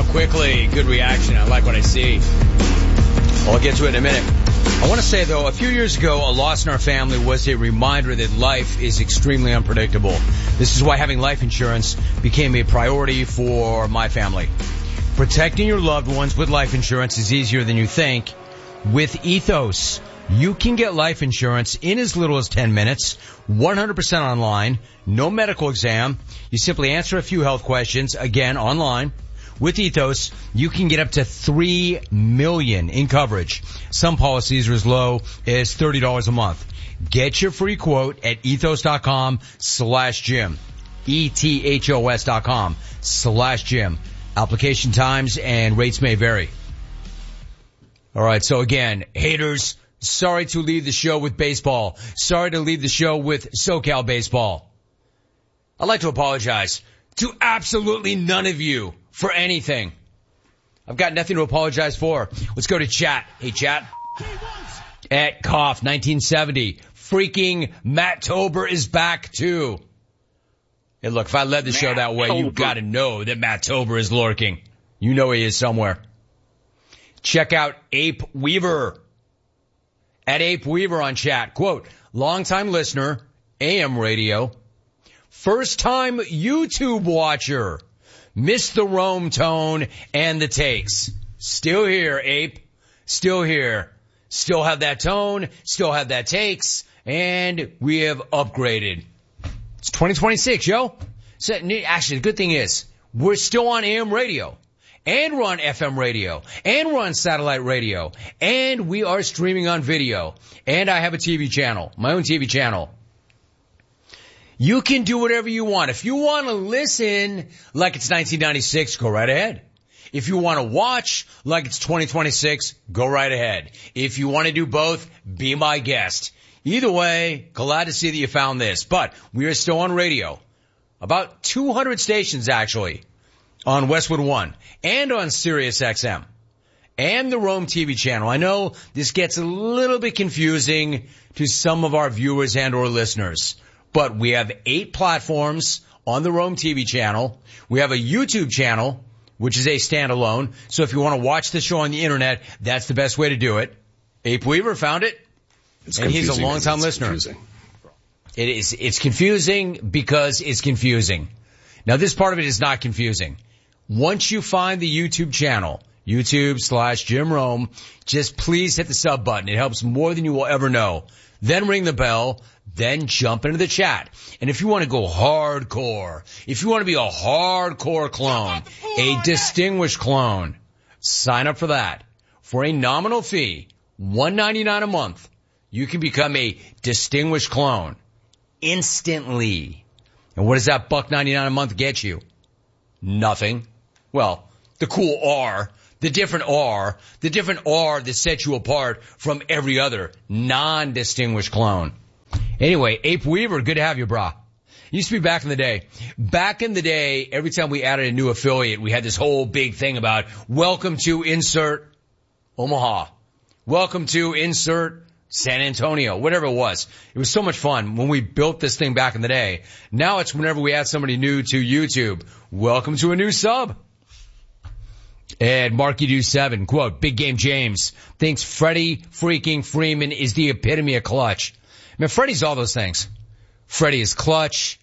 quickly. Good reaction. I like what I see. I'll get to it in a minute. I want to say, though, a few years ago, a loss in our family was a reminder that life is extremely unpredictable. This is why having life insurance became a priority for my family. Protecting your loved ones with life insurance is easier than you think. With Ethos, you can get life insurance in as little as 10 minutes, 100% online, no medical exam. You simply answer a few health questions, again, online. With Ethos, you can get up to $3 million in coverage. Some policies are as low as $30 a month. Get your free quote at ethos.com/Jim. ETHOS.com/Jim. Application times and rates may vary. All right, so again, haters, sorry to leave the show with baseball. Sorry to leave the show with SoCal baseball. I'd like to apologize to absolutely none of you for anything. I've got nothing to apologize for. Let's go to chat. Hey, chat. At Cough 1970. Freaking Matt Tober is back too. Hey, look, if I led the show that way, you've got to know that Matt Tober is lurking. You know he is somewhere. Check out Ape Weaver. At Ape Weaver on chat. Quote, longtime listener, AM radio. First time YouTube watcher. Missed the Rome tone and the takes. Still here, Ape. Still here. Still have that tone. Still have that takes. And we have upgraded. It's 2026, yo. So, actually, the good thing is, we're still on AM radio. And we're on FM radio. And we're on satellite radio. And we are streaming on video. And I have a TV channel. My own TV channel. You can do whatever you want. If you want to listen like it's 1996, go right ahead. If you want to watch like it's 2026, go right ahead. If you want to do both, be my guest. Either way, glad to see that you found this. But we are still on radio. About 200 stations, actually, on Westwood One and on Sirius XM and the Rome TV channel. I know this gets a little bit confusing to some of our viewers and or listeners, but we have 8 platforms on the Rome TV channel. We have a YouTube channel, which is a standalone. So if you want to watch the show on the internet, that's the best way to do it. Ape Weaver found it. And he's a long-time listener. Confusing. It's confusing because it's confusing. Now, this part of it is not confusing. Once you find the YouTube channel, YouTube/Jim Rome, just please hit the sub button. It helps more than you will ever know. Then ring the bell, then jump into the chat. And if you want to go hardcore, if you want to be a hardcore clone, a distinguished clone, sign up for that. For a nominal fee, $1.99 a month, you can become a distinguished clone instantly. And what does that $1.99 a month get you? Nothing. Well, the cool R, the different R that sets you apart from every other non-distinguished clone. Anyway, Ape Weaver, good to have you, brah. Used to be back in the day. Back in the day, every time we added a new affiliate, we had this whole big thing about welcome to insert Omaha. Welcome to insert San Antonio, whatever it was. It was so much fun when we built this thing back in the day. Now it's whenever we add somebody new to YouTube. Welcome to a new sub. And Marky7, quote, Big Game James thinks Freddie freaking Freeman is the epitome of clutch. Man, Freddie's all those things. Freddie is clutch.